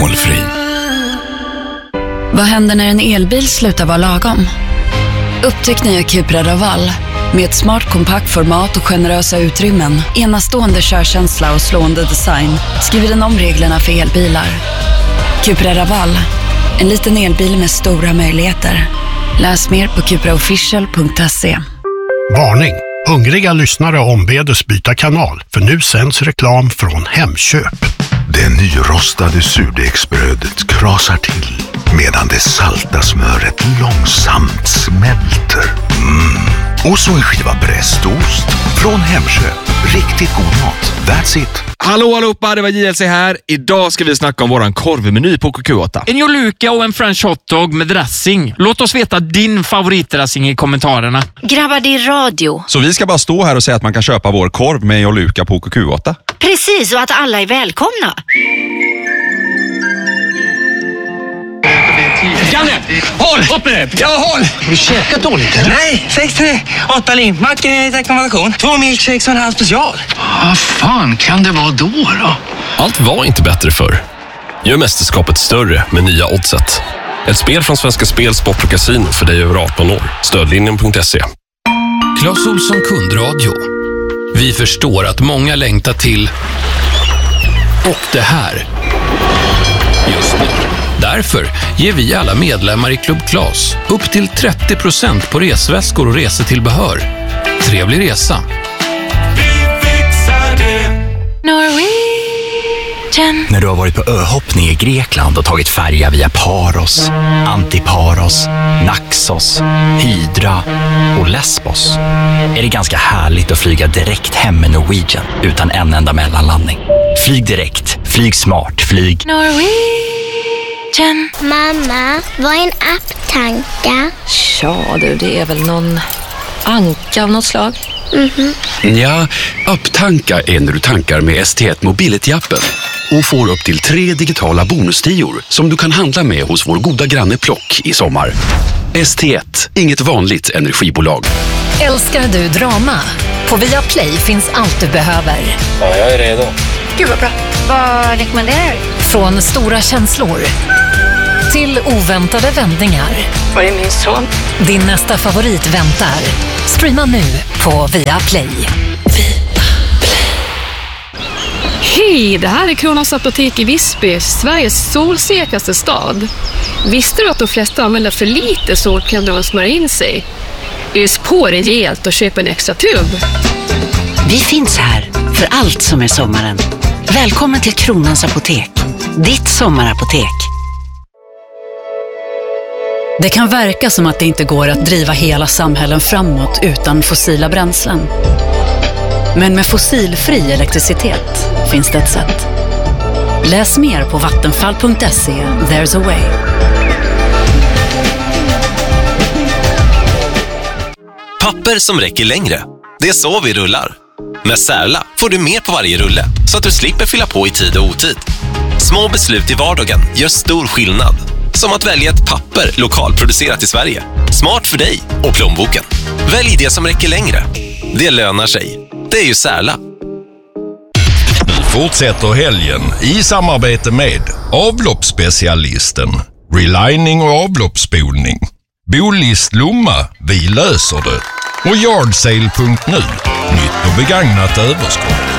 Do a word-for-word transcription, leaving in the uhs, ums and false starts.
Etanolfri. Vad händer när en elbil slutar vara lagom? Upptäck nya Cupra Raval. Med ett smart kompakt format och generösa utrymmen, enastående körkänsla och slående design skriver den om reglerna för elbilar. Cupra Raval. En liten elbil med stora möjligheter. Läs mer på cupra official punkt se. Varning! Hungriga lyssnare ombedes byta kanal, för nu sänds reklam från Hemköp. Det nyrostade surdegsbrödet krasar till medan det salta smöret långsamt smälter. Mm. Och så en skiva prästost från Hemköp. Riktigt god mat. That's it. Hallå allihopa, det var J L C här. Idag ska vi snacka om våran korvmeny på K Q åtta. En joluka och en french hotdog med dressing. Låt oss veta din favoritdressing i kommentarerna. Grabbar, det är radio. Så vi ska bara stå här och säga att man kan köpa vår korv med joluka på K Q åtta? Precis, och att alla är välkomna. Janne, håll! Upp med det! Ja, håll! Har du käkat dåligt eller? Nej, sex tre, åtta limpmackor i rekommendation. Två milkshakes och en halv special. Vad fan kan det vara då då? Allt var inte bättre förr. Gör mästerskapet större med nya Oddset. Ett spel från Svenska Spel, Sport och Casino för dig över arton år. Stödlinjen punkt se. Clas Ohlson kundradio. Vi förstår att många längtar till och det här just nu. Därför ger vi alla medlemmar i Club Clas upp till trettio procent på resväskor och resetillbehör. Trevlig resa! Norwegian. När du har varit på öhoppning i Grekland och tagit färja via Paros, Antiparos, Naxos, Hydra och Lesbos är det ganska härligt att flyga direkt hem med Norwegian utan en enda mellanlandning. Flyg direkt, flyg smart, flyg Norwegian. Mamma, vad är en apptanka? Ja du, det är väl någon anka av något slag. Mm-hmm. Ja, apptankar är när du tankar med S T ett Mobility-appen och får upp till tre digitala bonustior som du kan handla med hos vår goda granne Plock i sommar. S T ett, inget vanligt energibolag. Älskar du drama? På Viaplay finns allt du behöver. Ja, jag är redo. Gud vad bra. Vad rekommenderar du? Från stora känslor till oväntade vändningar. Var är min son? Din nästa favorit väntar. Streama nu på Viaplay. Hej, det här är Kronans apotek i Visby, Sveriges solsäkraste stad. Visste du att de flesta använder för lite solkräm när de smörjer in sig? Ös på rejält och köp en extra tub. Vi finns här för allt som är sommaren. Välkommen till Kronans apotek. Ditt sommarapotek. Det kan verka som att det inte går att driva hela samhällen framåt utan fossila bränslen. Men med fossilfri elektricitet finns det ett sätt. Läs mer på vattenfall punkt se. There's a way. Papper som räcker längre. Det är så vi rullar. Med Särla får du mer på varje rulle så att du slipper fylla på i tid och otid. Små beslut i vardagen gör stor skillnad. Som att välja ett papper lokalproducerat i Sverige. Smart för dig och plånboken. Välj det som räcker längre. Det lönar sig. Det är ju Särla. Vi fortsätter helgen i samarbete med avloppsspecialisten, relining och avloppsspolning. Bolist Lomma, vi löser det. Och yardsale punkt nu, nytt och begagnat överskott.